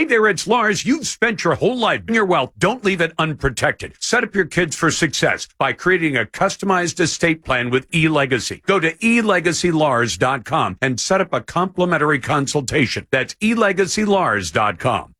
Hey there, it's Lars. You've spent your whole life in your wealth. Don't leave it unprotected. Set up your kids for success by creating a customized estate plan with eLegacy. Go to elegacylars.com and set up a complimentary consultation. That's elegacylars.com.